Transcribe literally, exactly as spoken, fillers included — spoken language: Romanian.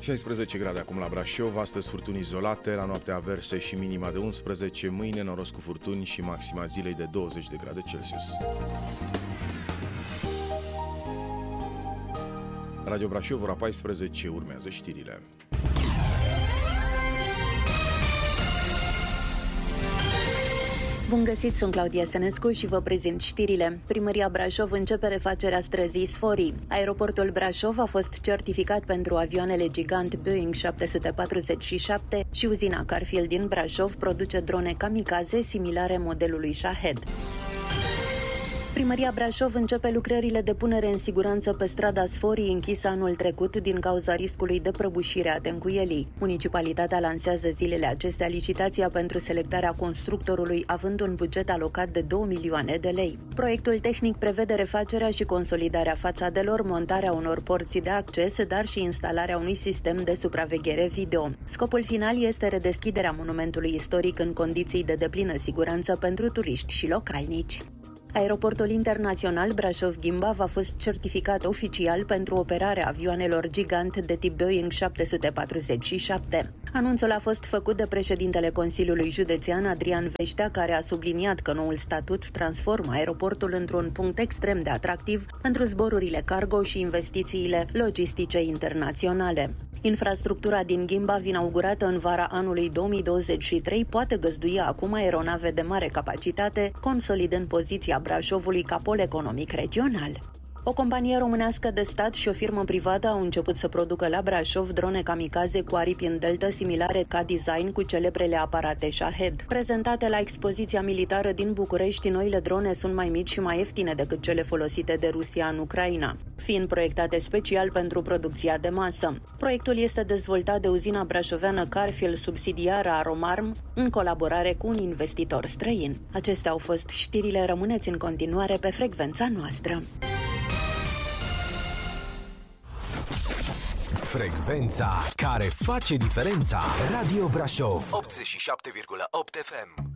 șaisprezece grade acum la Brașov, astăzi furtuni izolate, la noapte averse și minima de unsprezece, mâine noros cu furtuni și maxima zilei de douăzeci de grade Celsius. Radio Brașov, ora paisprezece, urmează știrile. Bun găsit, sunt Claudia Sănescu și vă prezint știrile. Primăria Brașov începe refacerea străzii Sforii. Aeroportul Brașov a fost certificat pentru avioanele gigant Boeing șapte sute patruzeci și șapte și uzina Carfield din Brașov produce drone kamikaze similare modelului Shahed. Primăria Brașov începe lucrările de punere în siguranță pe strada Sforii, închisă anul trecut din cauza riscului de prăbușire a tencuielii. Municipalitatea lansează zilele acestea licitația pentru selectarea constructorului, având un buget alocat de două milioane de lei. Proiectul tehnic prevede refacerea și consolidarea fațadelor, montarea unor porți de acces, dar și instalarea unui sistem de supraveghere video. Scopul final este redeschiderea monumentului istoric în condiții de deplină siguranță pentru turiști și localnici. Aeroportul internațional Brașov-Gimbav a fost certificat oficial pentru operarea avioanelor gigant de tip Boeing șapte sute patruzeci și șapte. Anunțul a fost făcut de președintele Consiliului Județean Adrian Veștea, care a subliniat că noul statut transformă aeroportul într-un punct extrem de atractiv pentru zborurile cargo și investițiile logistice internaționale. Infrastructura din Gimbav, inaugurată în vara anului două mii douăzeci și trei, poate găzdui acum aeronave de mare capacitate, consolidând poziția Brașovului ca pol economic regional. O companie românească de stat și o firmă privată au început să producă la Brașov drone kamikaze cu aripi în deltă similare ca design cu celebrele aparate Shahed. Prezentate la expoziția militară din București, noile drone sunt mai mici și mai ieftine decât cele folosite de Rusia în Ucraina, fiind proiectate special pentru producția de masă. Proiectul este dezvoltat de uzina brașoveană Carfield, subsidiară a Romarm, în colaborare cu un investitor străin. Acestea au fost știrile, rămâneți în continuare pe frecvența noastră. Frecvența care face diferența. Radio Brașov optzeci și șapte virgulă opt F M.